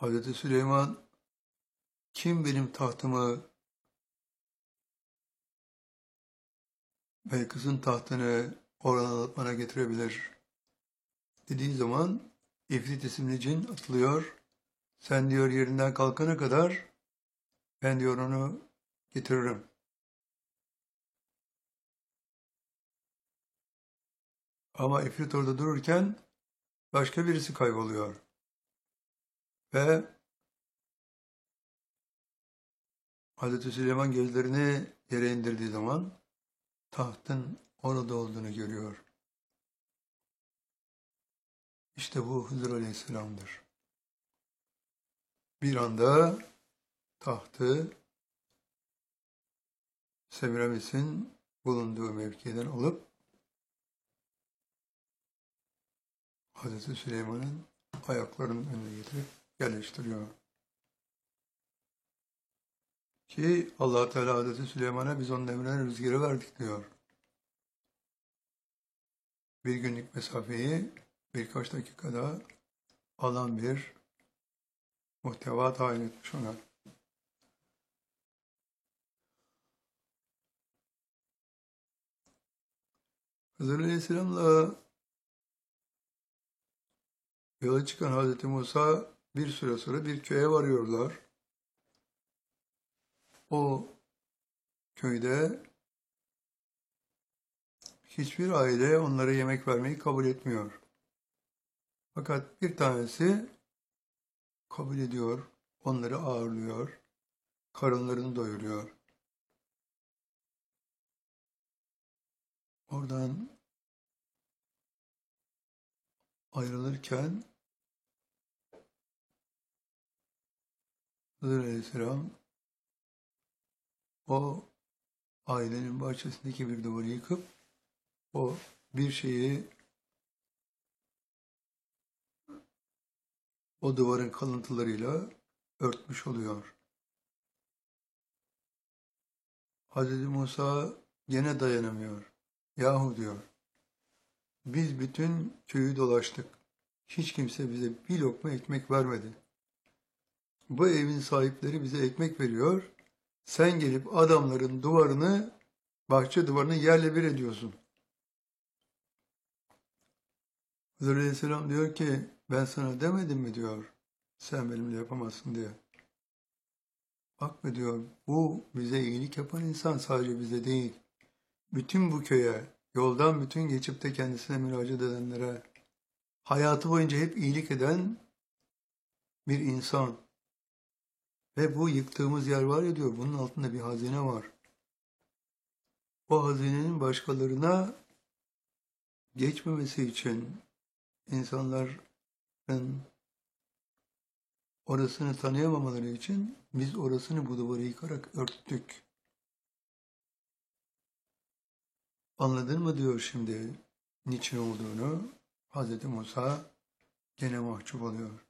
Hazreti Süleyman, kim benim tahtımı, Belkıs'ın tahtını oradan bana getirebilir dediği zaman İfrit isimli cin atılıyor. Sen diyor yerinden kalkana kadar ben diyor onu getiririm. Ama İfrit orada dururken başka birisi kayboluyor. Ve Hazreti Süleyman gözlerini yere indirdiği zaman tahtın orada olduğunu görüyor. İşte bu Hızır Aleyhisselam'dır. Bir anda tahtı Semiramis'in bulunduğu mevkiden alıp Hazreti Süleyman'ın ayaklarının önüne getirip yerleştiriyor. Ki Allah Teala Hazreti Süleyman'a biz onun emrine rüzgarı verdik diyor. Bir günlük mesafeyi birkaç dakikada alan bir muhteva tayin etmiş ona. Hızır Aleyhisselam'la yola çıkan Hazreti Musa bir süre sonra bir köye varıyorlar. O köyde hiçbir aile onlara yemek vermeyi kabul etmiyor. Fakat bir tanesi kabul ediyor, onları ağırlıyor, karınlarını doyuruyor. Oradan ayrılırken Hızır Aleyhisselam o ailenin bahçesindeki bir duvarı yıkıp o bir şeyi o duvarın kalıntılarıyla örtmüş oluyor. Hazreti Musa gene dayanamıyor. Yahu diyor, biz bütün köyü dolaştık. Hiç kimse bize bir lokma ekmek vermedi. Bu evin sahipleri bize ekmek veriyor. Sen gelip adamların duvarını, bahçe duvarını yerle bir ediyorsun. Hızır Aleyhisselam diyor ki, ben sana demedim mi diyor, sen benimle yapamazsın diye. Bak mı diyor, bu bize iyilik yapan insan sadece bize değil, bütün bu köye, yoldan bütün geçip de kendisine müracaat edenlere, hayatı boyunca hep iyilik eden bir insan. Ve bu yıktığımız yer var ya diyor, bunun altında bir hazine var. O hazinenin başkalarına geçmemesi için insanların orasını tanıyamamaları için biz orasını bu duvarı yıkarak örttük. Anladın mı diyor şimdi niçin olduğunu? Hazreti Musa gene mahcup oluyor.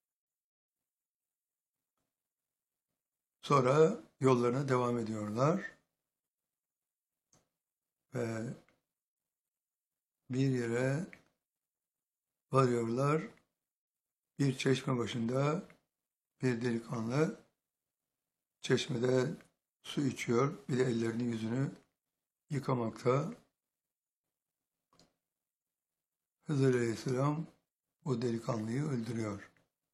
Sonra yollarına devam ediyorlar ve bir yere varıyorlar. Bir çeşme başında bir delikanlı çeşmede su içiyor. Bir de ellerini yüzünü yıkamakta. Hızır Aleyhisselam o delikanlıyı öldürüyor.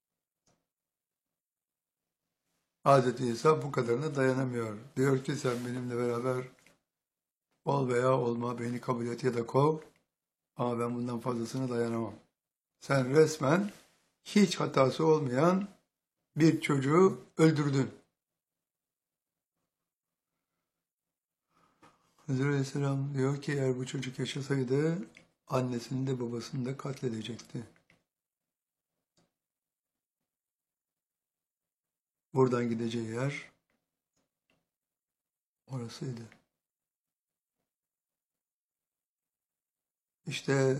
Hazreti İsa bu kadarına dayanamıyor. Diyor ki sen benimle beraber ol veya olma, beni kabul et ya da kov. Ama ben bundan fazlasına dayanamam. Sen resmen hiç hatası olmayan bir çocuğu öldürdün. Hızır Aleyhisselam diyor ki eğer bu çocuk yaşasaydı annesini de babasını da katledecekti. Buradan gideceği yer orasıydı. İşte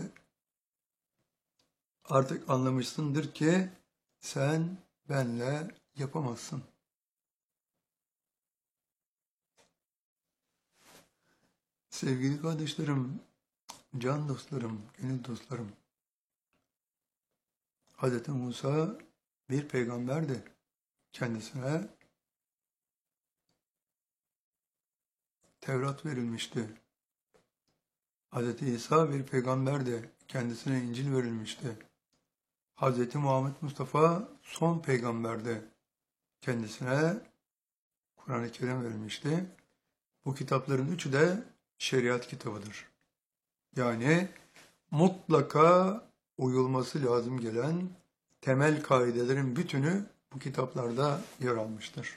artık anlamışsındır ki sen benle yapamazsın. Sevgili kardeşlerim, can dostlarım, gönül dostlarım, Hz. Musa bir peygamberdi. Kendisine Tevrat verilmişti. Hz. İsa bir peygamberdi. Kendisine İncil verilmişti. Hz. Muhammed Mustafa son peygamberdi. Kendisine Kur'an-ı Kerim verilmişti. Bu kitapların üçü de şeriat kitabıdır. Yani mutlaka uyulması lazım gelen temel kaidelerin bütünü bu kitaplarda yer almıştır.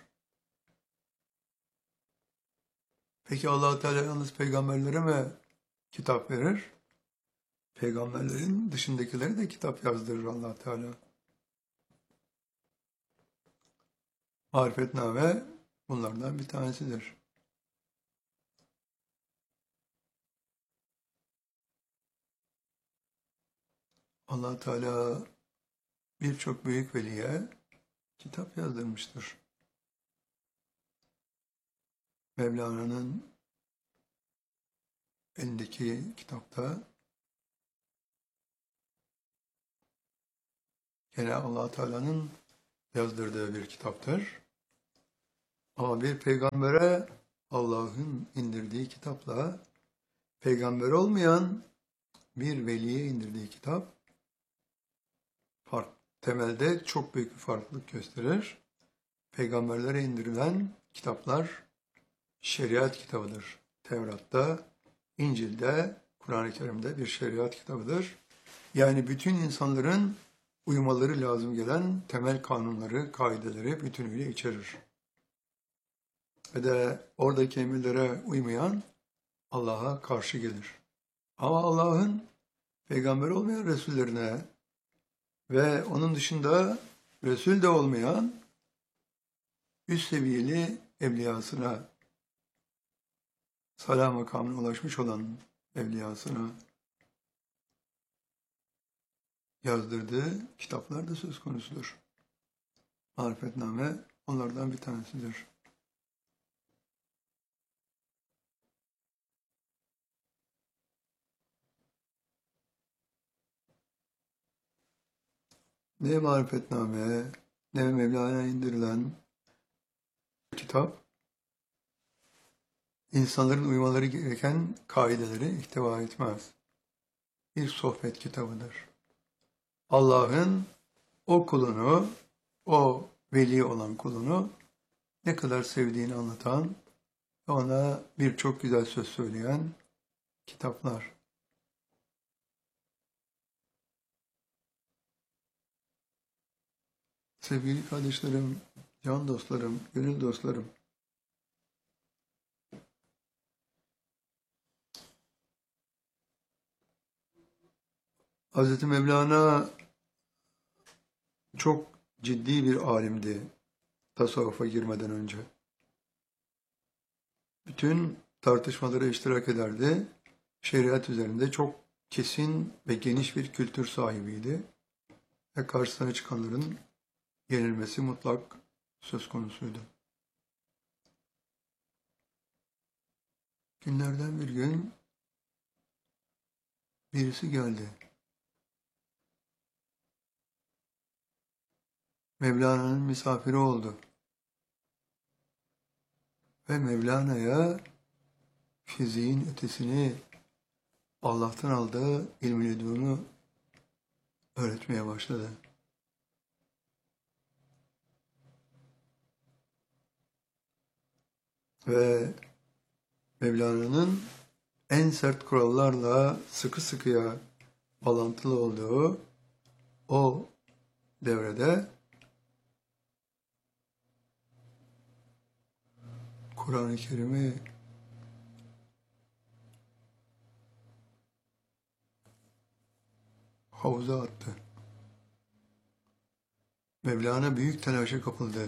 Peki Allah-u Teala yalnız peygamberlere mi kitap verir? Peygamberlerin dışındakileri de kitap yazdırır Allah Teala. Marifetname bunlardan bir tanesidir. Allah Teala birçok büyük veliye kitap yazdırmıştır. Mevlana'nın elindeki kitapta gene Allah Teala'nın yazdırdığı bir kitaptır. Ama bir peygambere Allah'ın indirdiği kitapla peygamber olmayan bir veliye indirdiği kitap temelde çok büyük bir farklılık gösterir. Peygamberlere indirilen kitaplar şeriat kitabıdır. Tevrat'ta, İncil'de, Kur'an-ı Kerim'de bir şeriat kitabıdır. Yani bütün insanların uymaları lazım gelen temel kanunları, kaideleri bütünüyle içerir. Ve de oradaki emirlere uymayan Allah'a karşı gelir. Ama Allah'ın peygamber olmayan Resullerine ve onun dışında Resul de olmayan üst seviyeli evliyasına, salam makamına ulaşmış olan evliyasına yazdırdığı kitaplar da söz konusudur. Marifetname onlardan bir tanesidir. Ne marifetname, ne Mevlana'ya indirilen kitap, insanların uymaları gereken kaideleri ihtiva etmez. Bir sohbet kitabıdır. Allah'ın o kulunu, o veli olan kulunu ne kadar sevdiğini anlatan ve ona birçok güzel söz söyleyen kitaplar. Sevgili kardeşlerim, can dostlarım, gönül dostlarım, Hz. Mevlana çok ciddi bir alimdi tasavvufa girmeden önce. Bütün tartışmalara iştirak ederdi. Şeriat üzerinde çok kesin ve geniş bir kültür sahibiydi. Ve karşısına çıkanların yenilmesi mutlak söz konusuydu. Günlerden bir gün birisi geldi. Mevlana'nın misafiri oldu. Ve Mevlana'ya fiziğin ötesini Allah'tan aldığı ilmi ledûnü öğretmeye başladı. Ve Mevlana'nın en sert kurallarla sıkı sıkıya bağlantılı olduğu o devrede Kur'an-ı Kerim'i havuza attı. Mevlana büyük telaşa kapıldı.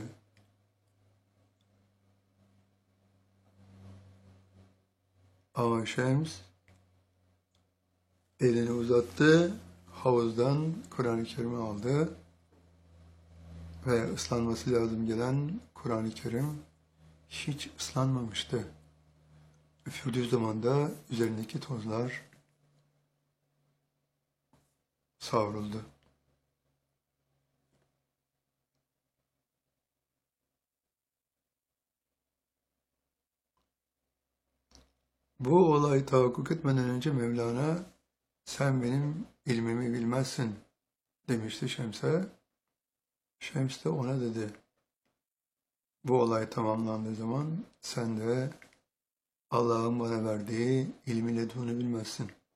Ama Şems elini uzattı, havuzdan Kur'an-ı Kerim'i aldı ve ıslanması lazım gelen Kur'an-ı Kerim hiç ıslanmamıştı. Üfürdüğü zaman da üzerindeki tozlar savruldu. Bu olay tahakkuk etmeden önce Mevlana sen benim ilmimi bilmezsin demişti Şems'e. Şems de ona dedi bu olay tamamlandığı zaman sen de Allah'ın bana verdiği ilmi ledunu bilmezsin.